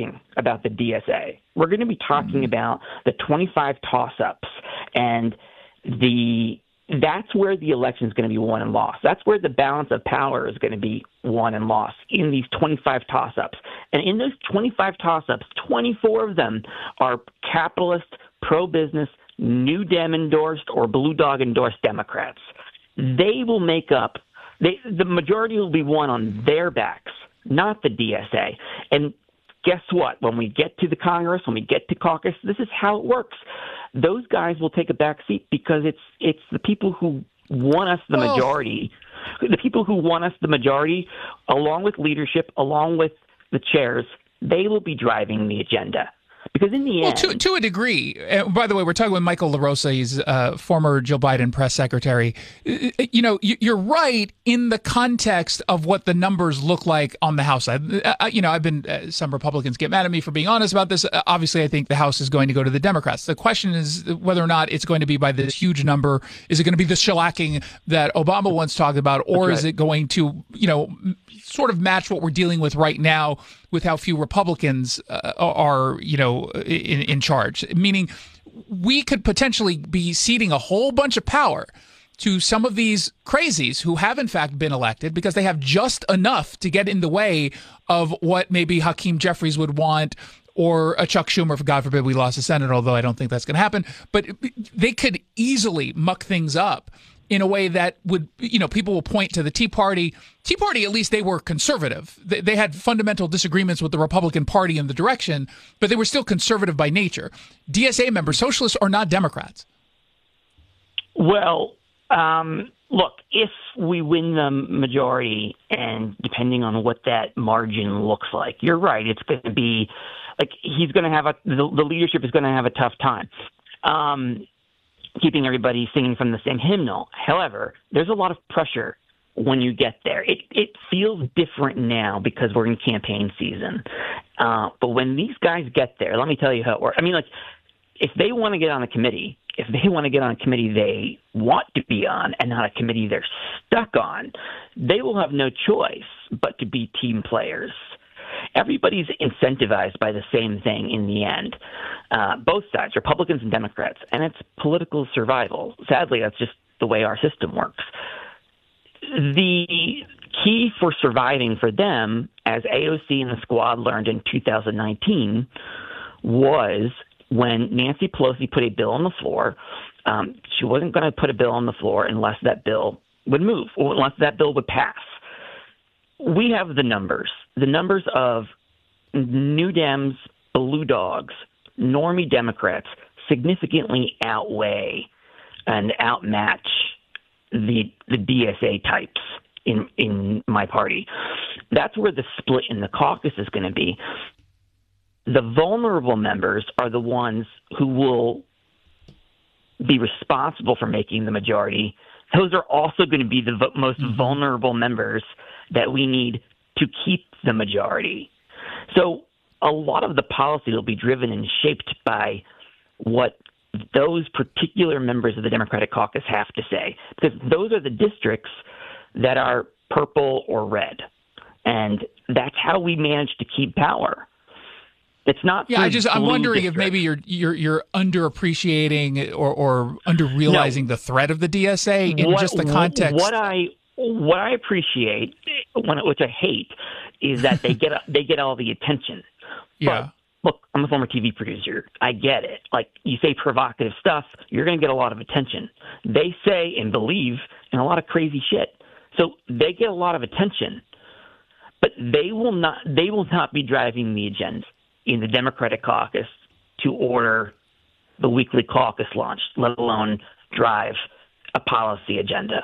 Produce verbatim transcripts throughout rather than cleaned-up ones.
talking about the D S A. We're going to be talking mm-hmm. about the twenty-five toss-ups, and the that's where the election is going to be won and lost. That's where the balance of power is going to be won and lost, in these twenty-five toss-ups. And in those twenty-five toss-ups, twenty-four of them are capitalist, pro-business, New Dem endorsed or Blue Dog endorsed Democrats. They will make up they, the majority will be won on their backs, not the D S A. And guess what? When we get to the Congress, when we get to caucus, this is how it works. Those guys will take a back seat because it's it's the people who want us the oh. majority, the people who want us the majority, along with leadership, along with the chairs, they will be driving the agenda. Because in the well, end, to, to a degree, uh, by the way, we're talking with Michael LaRosa. He's uh, former Joe Biden press secretary. You know, you're right in the context of what the numbers look like on the House side. Uh, you know, I've been uh, some Republicans get mad at me for being honest about this. Uh, obviously, I think the House is going to go to the Democrats. The question is whether or not it's going to be by this huge number. Is it going to be the shellacking that Obama once talked about, or right. is it going to, you know, sort of match what we're dealing with right now with how few Republicans uh, are, you know, in, in charge? Meaning we could potentially be ceding a whole bunch of power to some of these crazies who have in fact been elected because they have just enough to get in the way of what maybe Hakeem Jeffries would want, or a Chuck Schumer, for God forbid we lost the Senate, although I don't think that's going to happen. But they could easily muck things up in a way that would, you know, people will point to the Tea Party. Tea Party, at least they were conservative. They, they had fundamental disagreements with the Republican Party in the direction, but they were still conservative by nature. D S A members, socialists, are not Democrats. Well, um, look, if we win the majority, and depending on what that margin looks like, you're right. It's going to be like he's going to have a the, the leadership is going to have a tough time. Um, keeping everybody singing from the same hymnal. However, there's a lot of pressure when you get there. It it feels different now because we're in campaign season. Uh, but when these guys get there, let me tell you how it works. I mean, like, if they want to get on a committee, if they want to get on a committee they want to be on and not a committee they're stuck on, they will have no choice but to be team players. Everybody's incentivized by the same thing in the end, uh, both sides, Republicans and Democrats, and it's political survival. Sadly, that's just the way our system works. The key for surviving for them, as A O C and the squad learned in two thousand nineteen, was when Nancy Pelosi put a bill on the floor. Um, she wasn't going to put a bill on the floor unless that bill would move, or unless that bill would pass. We have the numbers. The numbers of New Dems, Blue Dogs, normie Democrats significantly outweigh and outmatch the the D S A types in in my party. That's where the split in the caucus is going to be. The vulnerable members are the ones who will be responsible for making the majority. Those are also going to be the vo- most vulnerable members that we need to keep the majority. So a lot of the policy will be driven and shaped by what those particular members of the Democratic caucus have to say, because those are the districts that are purple or red. And that's how we manage to keep power. It's not. Yeah, I just I'm wondering districts. if maybe you're you're you're underappreciating or or under realizing no. the threat of the D S A in what, just the context. What I what I appreciate, when, which I hate, is that they get they get all the attention. Yeah. But, look, I'm a former T V producer. I get it. Like, you say provocative stuff, you're going to get a lot of attention. They say and believe in a lot of crazy shit, so they get a lot of attention. But they will not. They will not be driving the agenda in the Democratic caucus to order the weekly caucus launch, let alone drive a policy agenda.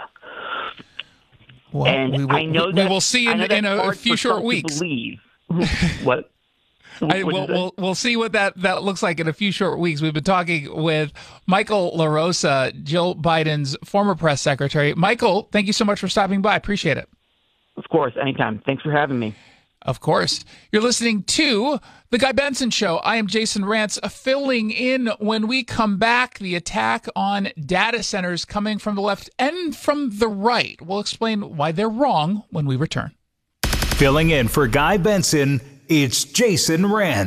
Well, and we will, I know that, we will see in, in a few short weeks. Believe. What? I, we'll, we'll, we'll see what that, that looks like in a few short weeks. We've been talking with Michael LaRosa, Jill Biden's former press secretary. Michael, thank you so much for stopping by. I appreciate it. Of course, anytime. Thanks for having me. Of course. You're listening to The Guy Benson Show. I am Jason Rantz, filling in when we come back. The attack on data centers coming from the left and from the right. We'll explain why they're wrong when we return. Filling in for Guy Benson, it's Jason Rantz.